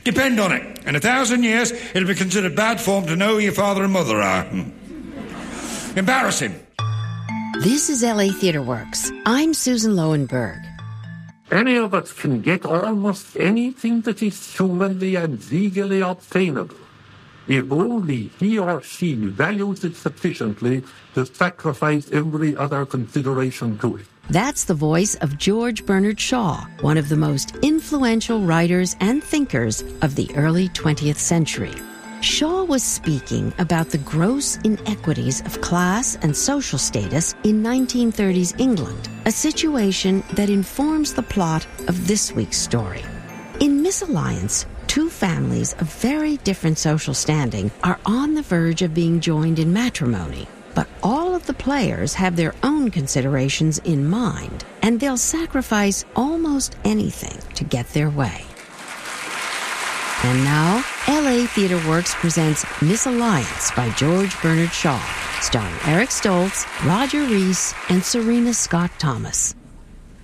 Depend on it, in 1,000 years, it'll be considered bad form to know who your father and mother are. Embarrassing. This is LA Theatre Works. I'm Susan Lowenberg. Any of us can get almost anything that is humanly and legally obtainable, if only he or she values it sufficiently to sacrifice every other consideration to it. That's the voice of George Bernard Shaw, one of the most influential writers and thinkers of the early 20th century. Shaw was speaking about the gross inequities of class and social status in 1930s England, a situation that informs the plot of this week's story. In Misalliance, two families of very different social standing are on the verge of being joined in matrimony, but all of the players have their own considerations in mind, and they'll sacrifice almost anything to get their way. And now, LA Theatre Works presents Misalliance by George Bernard Shaw, starring Eric Stoltz, Roger Rees, and Serena Scott Thomas.